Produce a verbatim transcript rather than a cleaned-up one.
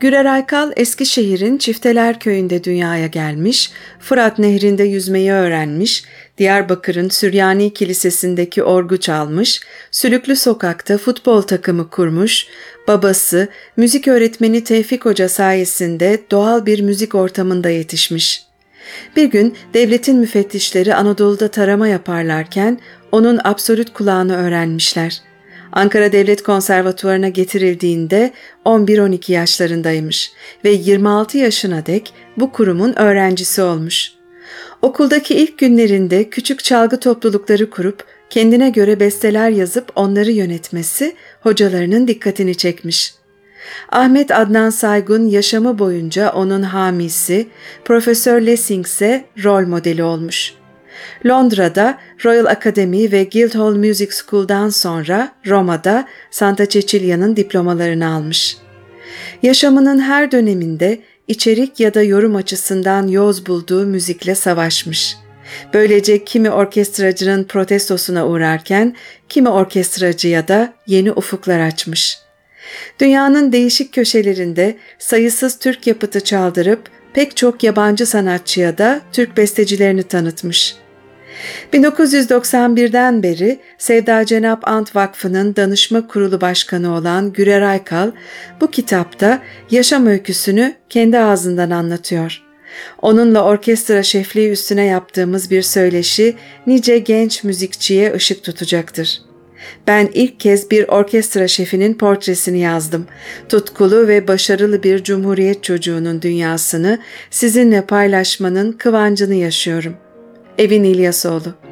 Gürer Aykal, Eskişehir'in Çifteler Köyü'nde dünyaya gelmiş, Fırat Nehri'nde yüzmeyi öğrenmiş, Diyarbakır'ın Süryani Kilisesi'ndeki orgu çalmış, Sülüklü Sokak'ta futbol takımı kurmuş, babası, müzik öğretmeni Tevfik Hoca sayesinde doğal bir müzik ortamında yetişmiş. Bir gün devletin müfettişleri Anadolu'da tarama yaparlarken onun absolut kulağını öğrenmişler. Ankara Devlet Konservatuvarı'na getirildiğinde on bir on iki yaşlarındaymış ve yirmi altı yaşına dek bu kurumun öğrencisi olmuş. Okuldaki ilk günlerinde küçük çalgı toplulukları kurup kendine göre besteler yazıp onları yönetmesi hocalarının dikkatini çekmiş. Ahmet Adnan Saygun yaşamı boyunca onun hamisi, Profesör Lessing ise rol modeli olmuş. Londra'da Royal Academy ve Guildhall Music School'dan sonra Roma'da Santa Cecilia'nın diplomalarını almış. Yaşamının her döneminde içerik ya da yorum açısından yoz bulduğu müzikle savaşmış. Böylece kimi orkestracının protestosuna uğrarken kimi orkestracıya da yeni ufuklar açmış. Dünyanın değişik köşelerinde sayısız Türk yapıtı çaldırıp pek çok yabancı sanatçıya da Türk bestecilerini tanıtmış. bin dokuz yüz doksan birden beri Sevda Cenap Ant Vakfı'nın danışma kurulu başkanı olan Gürer Aykal bu kitapta yaşam öyküsünü kendi ağzından anlatıyor. Onunla orkestra şefliği üstüne yaptığımız bir söyleşi nice genç müzikçiye ışık tutacaktır. Ben ilk kez bir orkestra şefinin portresini yazdım. Tutkulu ve başarılı bir cumhuriyet çocuğunun dünyasını sizinle paylaşmanın kıvancını yaşıyorum. Evin İlyasoğlu.